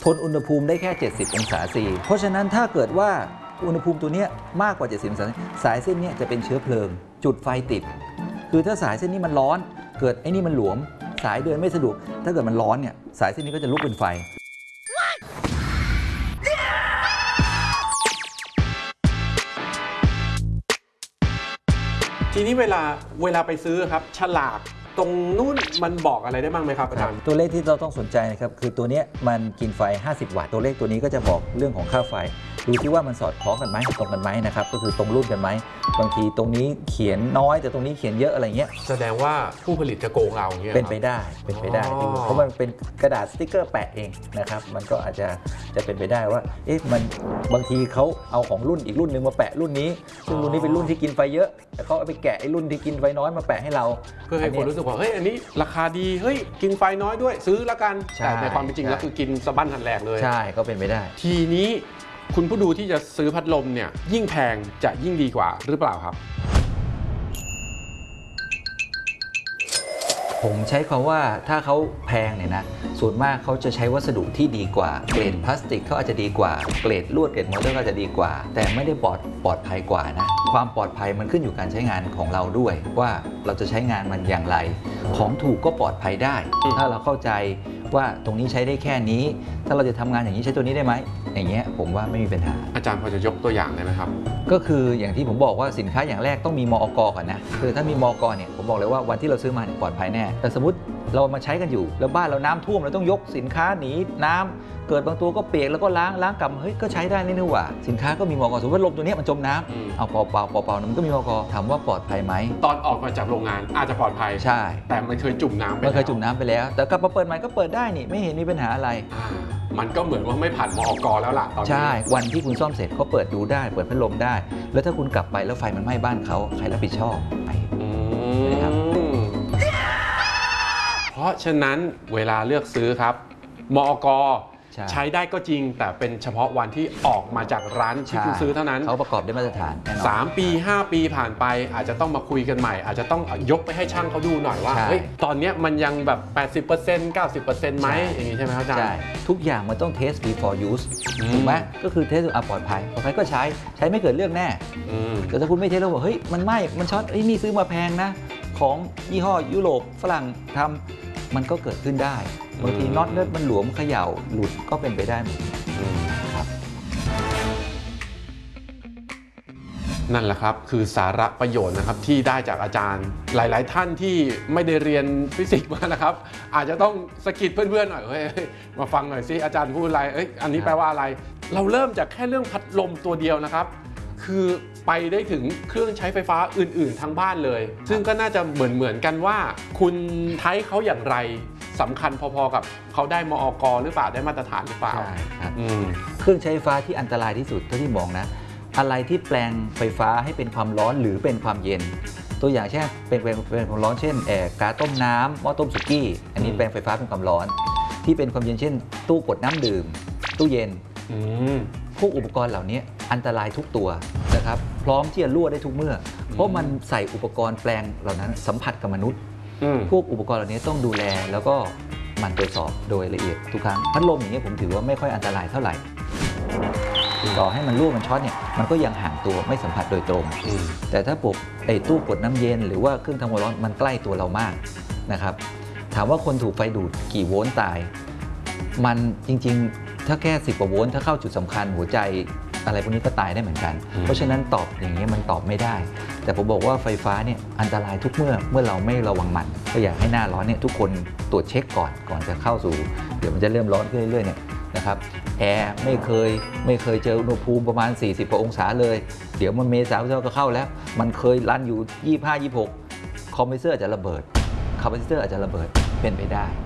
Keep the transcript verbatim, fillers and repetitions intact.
ทนอุณหภูมิได้แค่เจ็ดสิบองศาซีเพราะฉะนั้นถ้าเกิดว่าอุณหภูมิตัวนี้มากกว่าเจ็ดสิบองศาสายเส้นนี้จะเป็นเชื้อเพลิงจุดไฟติดคือถ้าสายเส้นนี้มันร้อนเกิดไอ้นี่มันหลวมสายเดินไม่สะดวกถ้าเกิดมันร้อนเนี่ยสายเส้นนี้ก็จะลุกเป็นไฟทีนี้เวลาเวลาไปซื้อครับฉลากตรงนู้นมันบอกอะไรได้บ้างไหมครับอาจารย์ตัวเลขที่เราต้องสนใจนะครับคือตัวนี้มันกินไฟห้าสิบวัตต์ตัวเลขตัวนี้ก็จะบอกเรื่องของค่าไฟดูที่ว่ามันสอดคล้องกันไหมตรงกันไหมนะครับก็คือตรงรุ่นกันไหมบางทีตรงนี้เขียนน้อยแต่ตรงนี้เขียนเยอะอะไรเงี้ยแสดงว่าผู้ผลิตจะโกงเราเงี้ยเป็นไปได้เป็นไปได้เพราะมันเป็นกระดาษสติ๊กเกอร์แปะเองนะครับมันก็อาจจะจะเป็นไปได้ว่าเอ๊ะมันบางทีเขาเอาของรุ่นอีกรุ่นหนึ่งมาแปะรุ่นนี้ซึ่งรุ่นนี้เป็นรุ่นที่กินไฟเยอะแต่เขาเอาไปแกะไอ้รุ่นที่กินไฟน้อยมาแปะให้เราเพื่อให้คนรู้สึกว่าเฮ้ยอันนี้ราคาดีเฮ้ยกินไฟน้อยด้วยซื้อแล้วกันแต่ในความเป็นจริงแล้วคือกินสะบั้นหันแหลกเลยใช่ก็เป็นไปได้ทีนี้คุณผู้ดูที่จะซื้อพัดลมเนี่ยยิ่งแพงจะยิ่งดีกว่าหรือเปล่าครับผมใช้คำว่าถ้าเขาแพงเนี่ยนะส่วนมากเขาจะใช้วัสดุที่ดีกว่าเกรดพลาสติกเขาอาจจะดีกว่าเกรดลวดเกรดมอเตอร์ก็จะดีกว่าแต่ไม่ได้ปลอดปลอดภัยกว่านะความปลอดภัยมันขึ้นอยู่การใช้งานของเราด้วยว่าเราจะใช้งานมันอย่างไรของถูกก็ปลอดภัยได้ถ้าเราเข้าใจว่าตรงนี้ใช้ได้แค่นี้ถ้าเราจะทำงานอย่างนี้ใช้ตัวนี้ได้ไหมอย่างเงี้ยผมว่าไม่มีปัญหาอาจารย์พอจะยกตัวอย่างได้ไหมครับก็คืออย่างที่ผมบอกว่าสินค้าอย่างแรกต้องมีมอก.ก่อนนะคือถ้ามีมอก.เนี่ยผมบอกเลยว่าวันที่เราซื้อมาเนี่ยปลอดภัยแน่แต่สมมติเรามาใช้กันอยู่แล้วบ้านเราน้ำท่วมเราต้องยกสินค้าหนีน้ำเกิดบางตัวก็เปียกแล้วก็ล้างล้างกลับเฮ้ยก็ใช้ได้นี่หว่าสินค้าก็มีมอก.สมมติว่าลมตัวนี้มันจมน้ำเอาเปล่าเปล่าเปล่าเปล่ามันก็มีมอก.ถามว่าปลอดภัยไหมตอนออกมาจากโรงงานอาจจะปลอดภัยใช่แต่มันเคยจุ่มน้ำไปมันเคยจุ่มน้ำไปแล้วแต่กลับมาเปิดใหม่ก็เปิดได้นี่ไม่เห็นมีปัญหาอะไรมันก็เหมือนว่าไม่ผ่านมอก.แล้วล่ะตอนนี้ใช่วันที่คุณซ่อมเสร็จเขาเปิดดูได้เปิดพัดลมได้แล้วถ้าคุณกลับไปแล้วไฟมันไหม้บ้านเขาใครรับผิดชอบนะครับเพราะฉะนั้นเวลาเลือกซื้อครับมอก.ใช้ได้ก็จริงแต่เป็นเฉพาะวันที่ออกมาจากร้านที่คุณซื้อเท่านั้นเขาประกอบได้มาตรฐานสามปีห้าปีผ่านไปอาจจะต้องมาคุยกันใหม่อาจจะต้องยกไปให้ช่างเขาดูหน่อยว่าเฮ้ยตอนนี้มันยังแบบ แปดสิบเปอร์เซ็นต์ เก้าสิบเปอร์เซ็นต์ ไหมอย่างนี้ใช่ไหมครับอาจารย์ใช่ทุกอย่างมันต้อง test before use ถูกไหมก็คือเทสอ่ะปลอดภัยปลอดภัยก็ใช้ใช้ไม่เกิดเรื่องแน่แต่ถ้าคุณไม่เทสแล้วบอกเฮ้ยมันไหม้มันช็อตเฮ้ยนี่ซื้อมาแพงนะของยี่ห้อยุโรปฝรั่งทำมันก็เกิดขึ้นได้บางทีน็อตเลือดมันหลวมเขย่าหลุดก็เป็นไปได้หมดครับนั่นแหละครับคือสาระประโยชน์นะครับที่ได้จากอาจารย์หลายๆท่านที่ไม่ได้เรียนฟิสิกส์มานะครับอาจจะต้องสะกิดเพื่อนๆหน่อยเฮ้ยมาฟังหน่อยสิอาจารย์พูดอะไรเอ้ยอันนี้แปลว่าอะไรเราเริ่มจากแค่เรื่องพัดลมตัวเดียวนะครับคือไปได้ถึงเครื่องใช้ไฟฟ้าอื่นๆทั้งบ้านเลยซึ่งก็น่าจะเหมือนเหมือนกันว่าคุณใช้เขาอย่างไรสำคัญพอๆกับเขาได้มอก.หรือเปล่าได้มาตรฐานหรือเปล่าใช่ครับเครื่องใช้ไฟฟ้าที่อันตรายที่สุดเท่าที่มองนะอะไรที่แปลงไฟฟ้าให้เป็นความร้อนหรือเป็นความเย็นตัวอย่างเช่นเป็นเป็นความร้อนเช่นแอร์กาต้มน้ำหม้อต้มสุกี้อันนี้แปลงไฟฟ้าเป็นความร้อนที่เป็นความเย็นเช่นตู้กดน้ำดื่มตู้เย็นพวกอุปกรณ์เหล่านี้อันตรายทุกตัวนะครับพร้อมที่จะรั่วได้ทุกเมื่อเพราะมันใส่อุปกรณ์แปลงเหล่านั้นสัมผัสกับมนุษย์พวกอุปกรณ์เหล่านี้ต้องดูแลแล้วก็มันตรวจสอบโดยละเอียดทุกครั้งพัดลมอย่างนี้ผมถือว่าไม่ค่อยอันตรายเท่าไหร่ต่อให้มันรั่วมันช็อตเนี่ยมันก็ยังห่างตัวไม่สัมผัสโดยตรงแต่ถ้าปุ๊บไอ้ตู้กดน้ำเย็นหรือว่าเครื่องทำความร้อนมันใกล้ตัวเรามากนะครับถามว่าคนถูกไฟดูดกี่โวลต์ตายมันจริงๆถ้าแค่สิบกว่าโวลต์ถ้าเข้าจุดสำคัญหัวใจอะไรพวกนี้ก็ตายได้เหมือนกันเพราะฉะนั้นตอบอย่างนี้มันตอบไม่ได้แต่ผมบอกว่าไฟฟ้าเนี่ยอันตรายทุกเมื่อเมื่อเราไม่ระวังมันก็อยากให้หน้าร้อนเนี่ยทุกคนตรวจเช็คก่อนก่อนจะเข้าสู่เดี๋ยวมันจะเริ่มร้อนขึ้นเรื่อยๆเนี่ยนะครับแอร์ไม่เคยไม่เคยเจออุณหภูมิประมาณสี่สิบกว่าองศาเลยเดี๋ยวมันเมษาก็เข้าแล้วมันเคยรันอยู่ยี่สิบห้า ยี่สิบหกคอมเพรสเซอร์อาจจะระเบิดคอมเพรสเซอร์อาจจะระเบิดเป็นไปได้